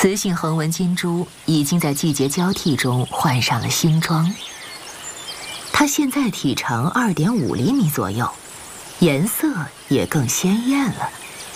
雌性横纹金蛛已经在季节交替中换上了新装。它现在体长2.5厘米左右，颜色也更鲜艳了。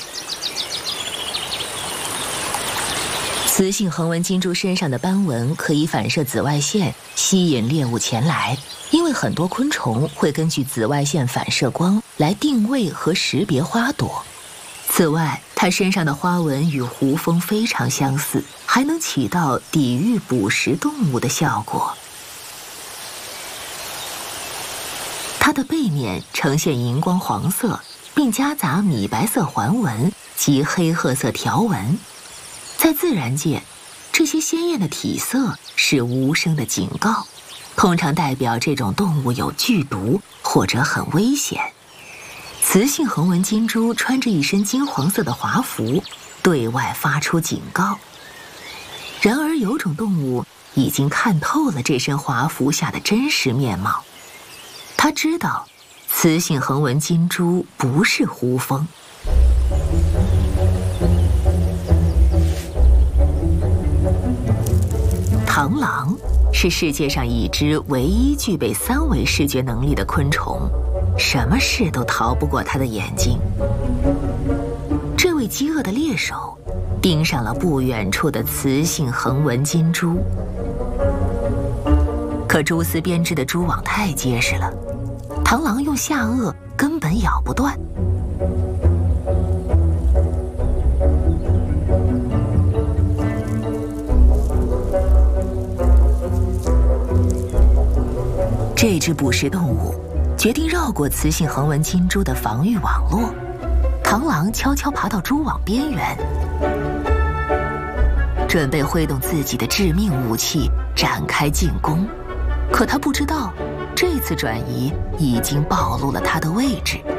雌性横纹金蛛身上的斑纹可以反射紫外线，吸引猎物前来。因为很多昆虫会根据紫外线反射光来定位和识别花朵。此外，它身上的花纹与胡蜂非常相似，还能起到抵御捕食动物的效果。它的背面呈现荧光黄色，并夹杂米白色环纹及黑褐色条纹。在自然界，这些鲜艳的体色是无声的警告，通常代表这种动物有剧毒或者很危险。雌性横纹金蛛穿着一身金黄色的华服，对外发出警告。然而，有种动物已经看透了这身华服下的真实面貌。它知道，雌性横纹金蛛不是胡蜂。螳螂是世界上已知唯一具备3维视觉能力的昆虫，什么事都逃不过它的眼睛。这位饥饿的猎手盯上了不远处的雌性横纹金蛛，可蛛丝编织的蛛网太结实了，螳螂用下颚根本咬不断。这只捕食动物决定绕过雌性横纹金蛛的防御网络。螳螂悄悄爬到蛛网边缘，准备挥动自己的致命武器展开进攻。可他不知道，这次转移已经暴露了他的位置。